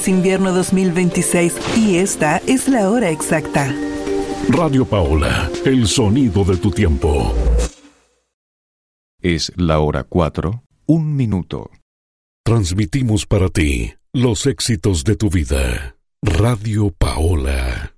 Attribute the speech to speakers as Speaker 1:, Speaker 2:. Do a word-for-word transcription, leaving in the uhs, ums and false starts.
Speaker 1: Invierno dos mil veintiséis y esta es la hora exacta.
Speaker 2: Radio Paola, el sonido de tu tiempo.
Speaker 3: Es la hora cuatro, un minuto.
Speaker 2: Transmitimos para ti los éxitos de tu vida. Radio Paola.